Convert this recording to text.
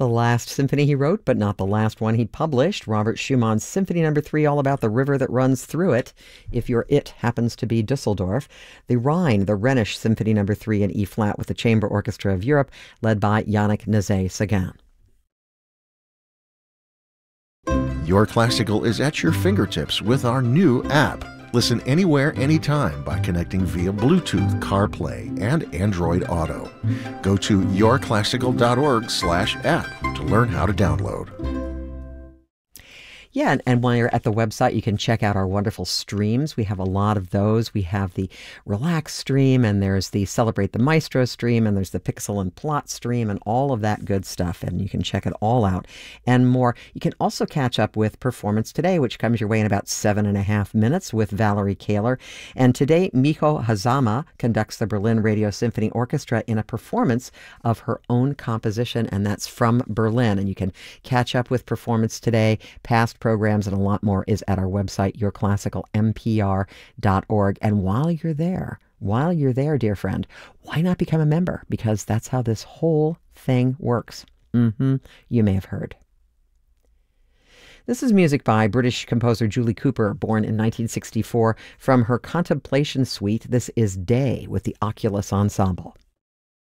The last symphony he wrote, but not the last one he published, Robert Schumann's Symphony No. 3, all about the river that runs through it, if your it happens to be Dusseldorf. The Rhine, the Rhenish Symphony No. 3 in E-flat with the Chamber Orchestra of Europe, led by Yannick Nézet-Séguin. Your Classical is at your fingertips with our new app. Listen anywhere, anytime by connecting via Bluetooth, CarPlay, and Android Auto. Go to yourclassical.org/app to learn how to download. Yeah, and while you're at the website, you can check out our wonderful streams. We have a lot of those. We have the Relax stream, and there's the Celebrate the Maestro stream, and there's the Pixel and Plot stream, and all of that good stuff. And you can check it all out and more. You can also catch up with Performance Today, which comes your way in about 7.5 minutes with Valerie Kaler. And today, Miho Hazama conducts the Berlin Radio Symphony Orchestra in a performance of her own composition, and that's from Berlin. And you can catch up with Performance Today, past programs, and a lot more is at our website, yourclassicalmpr.org. And while you're there, dear friend, why not become a member? Because that's how this whole thing works. You may have heard. This is music by British composer Julie Cooper, born in 1964. From her Contemplation Suite, this is Day with the Oculus Ensemble.